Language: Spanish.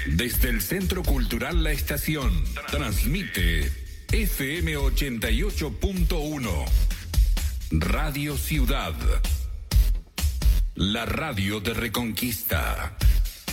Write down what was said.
Desde el Centro Cultural La Estación, transmite FM 88.1. Radio Ciudad. La radio de Reconquista.